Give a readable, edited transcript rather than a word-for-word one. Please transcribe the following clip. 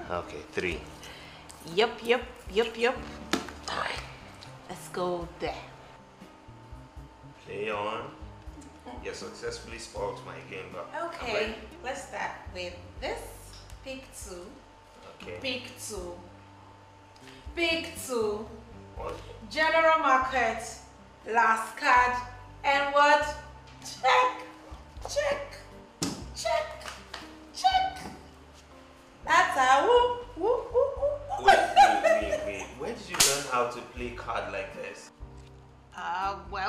Okay, 3. Yup. Alright. Let's go there. Play on. You successfully spoiled my game, but Okay, let's start with this. Pick 2. Okay. Pick 2. Pick 2. What? General market. Last card. And what? Check.